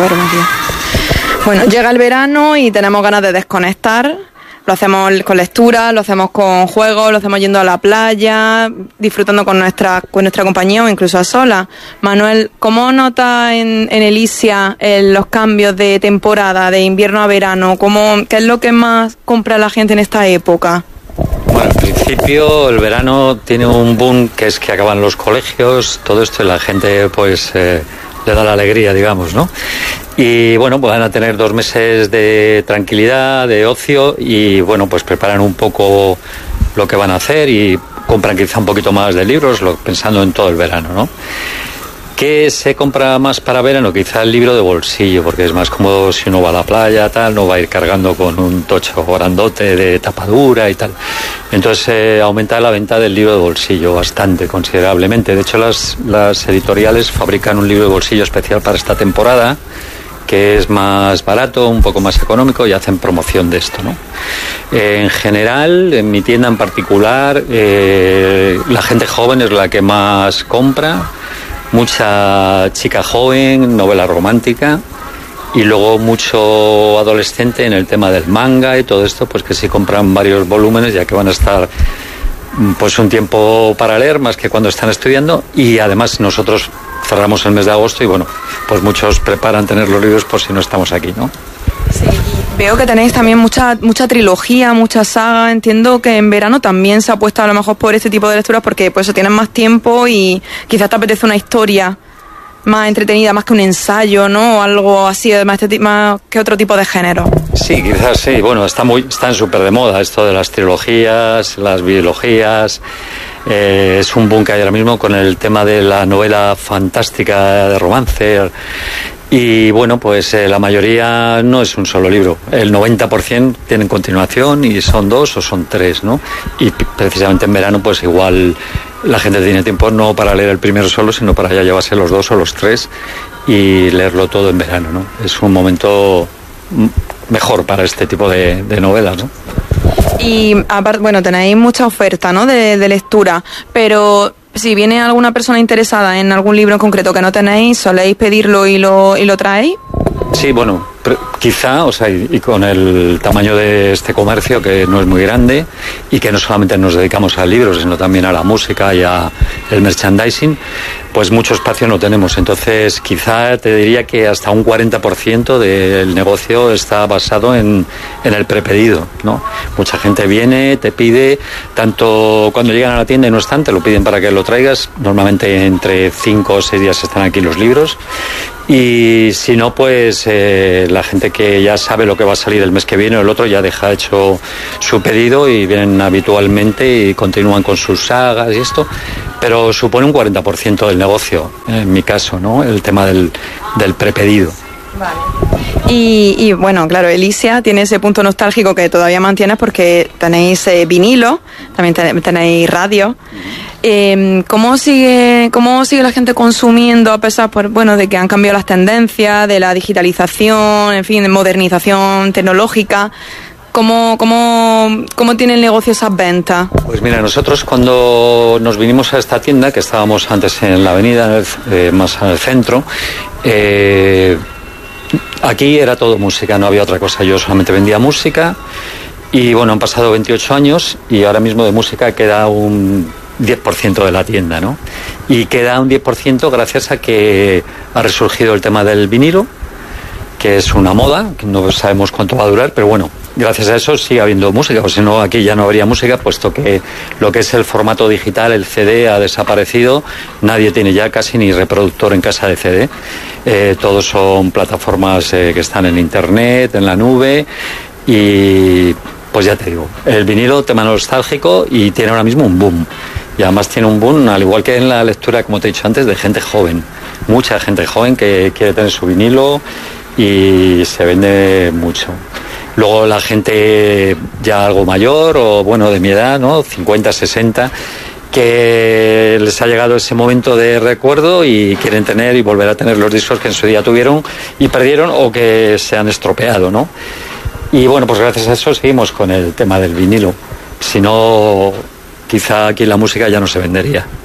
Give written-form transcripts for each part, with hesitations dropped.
tío. Bueno, llega el verano y tenemos ganas de desconectar. Lo hacemos con lectura, lo hacemos con juegos, lo hacemos yendo a la playa, disfrutando con nuestra compañía o incluso a solas. Manuel, ¿cómo notas en Elysia los cambios de temporada, de invierno a verano? ¿Qué es lo que más compra la gente en esta época? Bueno, al principio el verano tiene un boom que es que acaban los colegios, todo esto, y la gente pues le da la alegría, digamos, ¿no? Y bueno, pues van a tener 2 meses de tranquilidad, de ocio, y bueno, pues preparan un poco lo que van a hacer y compran quizá un poquito más de libros, pensando en todo el verano, ¿no? ¿Qué se compra más para verano? Quizá el libro de bolsillo, porque es más cómodo si uno va a la playa, tal, no va a ir cargando con un tocho grandote de tapadura y tal. Entonces aumenta la venta del libro de bolsillo bastante, considerablemente. De hecho, las editoriales fabrican un libro de bolsillo especial para esta temporada, que es más barato, un poco más económico, y hacen promoción de esto, ¿no? En general, en mi tienda en particular, la gente joven es la que más compra. Mucha chica joven, novela romántica, y luego mucho adolescente en el tema del manga y todo esto, pues que sí compran varios volúmenes, ya que van a estar pues un tiempo para leer más que cuando están estudiando. Y además nosotros cerramos el mes de agosto y bueno, pues muchos preparan tener los libros por si no estamos aquí, ¿no? Sí, veo que tenéis también mucha trilogía, mucha saga. Entiendo que en verano también se apuesta a lo mejor por este tipo de lecturas porque pues tienen más tiempo y quizás te apetece una historia más entretenida, más que un ensayo, ¿no? O algo así, más que otro tipo de género. Sí, quizás sí. Bueno, están súper de moda esto de las trilogías, las biologías. Es un boom que hay ahora mismo con el tema de la novela fantástica de romance. Y bueno, pues la mayoría no es un solo libro. El 90% tienen continuación y son 2 o son 3, ¿no? Y precisamente en verano pues igual la gente tiene tiempo no para leer el primero solo, sino para ya llevarse los 2 o los 3 y leerlo todo en verano, ¿no? Es un momento mejor para este tipo de novelas, ¿no? Y aparte, bueno, tenéis mucha oferta, ¿no? de lectura, pero si viene alguna persona interesada en algún libro en concreto que no tenéis, ¿soléis pedirlo y lo traéis? Sí, bueno, quizá, o sea, y con el tamaño de este comercio, que no es muy grande y que no solamente nos dedicamos a libros, sino también a la música y a el merchandising, pues mucho espacio no tenemos. Entonces, quizá te diría que hasta un 40% del negocio está basado en el prepedido, ¿no? Mucha gente viene, te pide, tanto cuando llegan a la tienda y no están, te lo piden para que lo traigas. Normalmente entre 5 o 6 días están aquí los libros. Y si no, pues la gente que ya sabe lo que va a salir el mes que viene o el otro ya deja hecho su pedido y vienen habitualmente y continúan con sus sagas y esto, pero supone un 40% del negocio, en mi caso, ¿no? El tema del prepedido. Vale. Y bueno, claro, Elysia tiene ese punto nostálgico que todavía mantienes porque tenéis vinilo, también tenéis radio. ¿Cómo sigue la gente consumiendo a pesar de que han cambiado las tendencias, de la digitalización, en fin, de modernización tecnológica? ¿Cómo tiene el negocio esas ventas? Pues mira, nosotros cuando nos vinimos a esta tienda, que estábamos antes en la avenida, más al centro, aquí era todo música, no había otra cosa. Yo solamente vendía música y bueno, han pasado 28 años y ahora mismo de música queda un 10% de la tienda, ¿no? Y queda un 10% gracias a que ha resurgido el tema del vinilo, que es una moda, que no sabemos cuánto va a durar, pero bueno, gracias a eso sigue habiendo música, o si no, aquí ya no habría música, puesto que lo que es el formato digital, el CD, ha desaparecido. Nadie tiene ya casi ni reproductor en casa de CD. Todos son plataformas que están en internet, en la nube, y pues ya te digo, el vinilo, tema nostálgico, y tiene ahora mismo un boom. Y además tiene un boom, al igual que en la lectura, como te he dicho antes, de gente joven. Mucha gente joven que quiere tener su vinilo y se vende mucho. Luego la gente ya algo mayor o bueno, de mi edad, ¿no? 50, 60, que les ha llegado ese momento de recuerdo y quieren tener y volver a tener los discos que en su día tuvieron y perdieron o que se han estropeado, ¿no? Y bueno, pues gracias a eso seguimos con el tema del vinilo. Si no, quizá aquí la música ya no se vendería.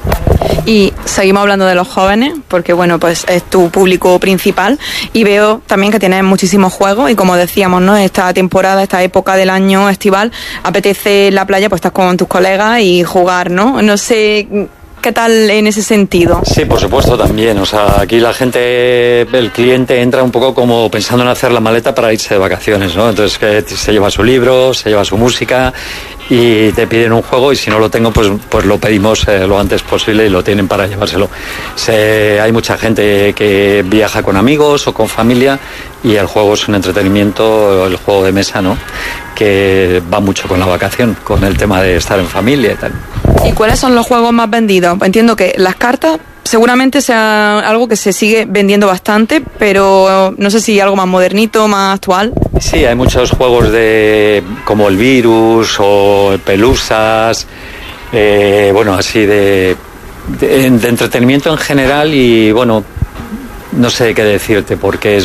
Y seguimos hablando de los jóvenes, porque bueno, pues es tu público principal, y veo también que tienes muchísimos juegos, y como decíamos, ¿no? Esta temporada, esta época del año estival, apetece en la playa, pues estás con tus colegas y jugar, ¿no? No sé, ¿qué tal en ese sentido? Sí, por supuesto, también. O sea, aquí la gente, el cliente entra un poco como pensando en hacer la maleta para irse de vacaciones, ¿no? Entonces se lleva su libro, se lleva su música y te piden un juego, y si no lo tengo, pues lo pedimos lo antes posible y lo tienen para llevárselo. Hay mucha gente que viaja con amigos o con familia, y el juego es un entretenimiento, el juego de mesa, ¿no? Que va mucho con la vacación, con el tema de estar en familia y tal. ¿Y cuáles son los juegos más vendidos? Entiendo que las cartas seguramente sea algo que se sigue vendiendo bastante, pero no sé si algo más modernito, más actual. Sí, hay muchos juegos como el Virus o Pelusas, bueno, así de entretenimiento en general, y bueno, no sé qué decirte, porque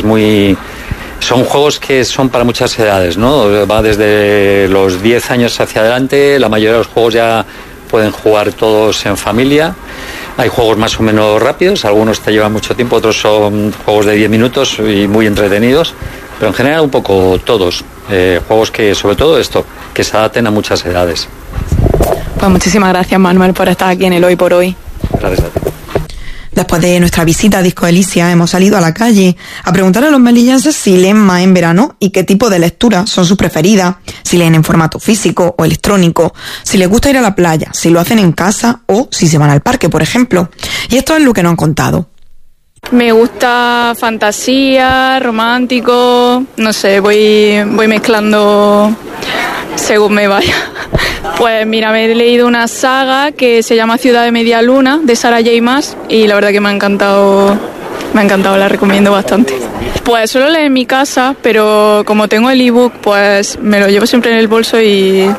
son juegos que son para muchas edades, ¿no? Va desde los 10 años hacia adelante. La mayoría de los juegos ya pueden jugar todos en familia. Hay juegos más o menos rápidos, algunos te llevan mucho tiempo, otros son juegos de 10 minutos y muy entretenidos, pero en general un poco todos. Juegos que, sobre todo esto, que se adapten a muchas edades. Pues muchísimas gracias, Manuel, por estar aquí en el Hoy por Hoy. Gracias a ti. Después de nuestra visita a Disco Elysia, hemos salido a la calle a preguntar a los melillenses si leen más en verano y qué tipo de lecturas son sus preferidas, si leen en formato físico o electrónico, si les gusta ir a la playa, si lo hacen en casa o si se van al parque, por ejemplo. Y esto es lo que nos han contado. Me gusta fantasía, romántico, no sé, voy mezclando según me vaya. Pues mira, me he leído una saga que se llama Ciudad de Media Luna, de Sarah J. Maas, y la verdad que me ha encantado, la recomiendo bastante. Pues suelo leer en mi casa, pero como tengo el ebook, pues me lo llevo siempre en el bolso, y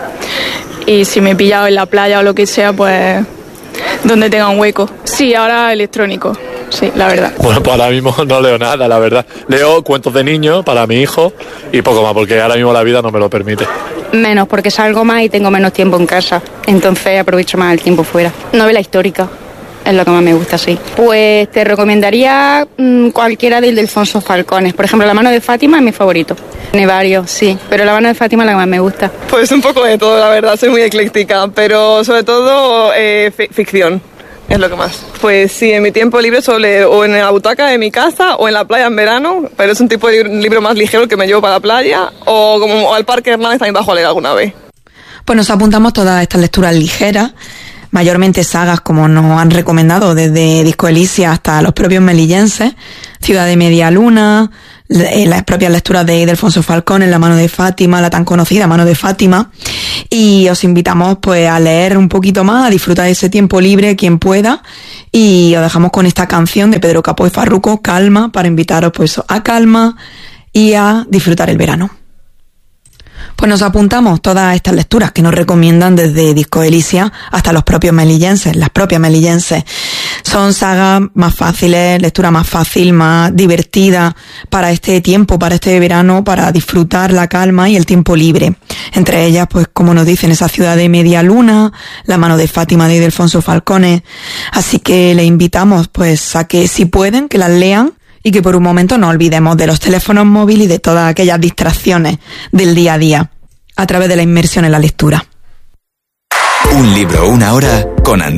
si me he pillado en la playa o lo que sea, pues donde tenga un hueco. Sí, ahora electrónico. Sí, la verdad. Bueno, pues ahora mismo no leo nada, la verdad. Leo cuentos de niños para mi hijo y poco más, porque ahora mismo la vida no me lo permite. Menos, porque salgo más y tengo menos tiempo en casa. Entonces aprovecho más el tiempo fuera. Novela histórica es lo que más me gusta, sí. Pues te recomendaría cualquiera del de Ildefonso Falcones. Por ejemplo, La mano de Fátima es mi favorito. Tiene varios, sí, pero La mano de Fátima es la que más me gusta. Pues un poco de todo, la verdad, soy muy ecléctica, pero sobre todo ficción. Es lo que más. Pues sí, en mi tiempo libre suelo leer o en la butaca de mi casa o en la playa en verano, pero es un tipo de libro más ligero que me llevo para la playa, o al Parque Hernández también bajo a leer alguna vez. Pues nos apuntamos todas estas lecturas ligeras, mayormente sagas como nos han recomendado desde Disco Elysia hasta los propios melillenses, Ciudad de Media Luna, las propias lecturas de Ildefonso Falcones, La mano de Fátima, la tan conocida Mano de Fátima, y os invitamos pues a leer un poquito más, a disfrutar de ese tiempo libre quien pueda, y os dejamos con esta canción de Pedro Capó y Farruko, Calma, para invitaros pues a calma y a disfrutar el verano. Pues nos apuntamos todas estas lecturas que nos recomiendan desde Disco Elysia hasta los propios melillenses, las propias melillenses. Son sagas más fáciles, lectura más fácil, más divertida para este tiempo, para este verano, para disfrutar la calma y el tiempo libre. Entre ellas, pues como nos dicen, esa Ciudad de Media Luna, La mano de Fátima de Ildefonso Falcones. Así que le invitamos pues a que si pueden, que las lean, y que por un momento no olvidemos de los teléfonos móviles y de todas aquellas distracciones del día a día a través de la inmersión en la lectura. Un libro, una hora con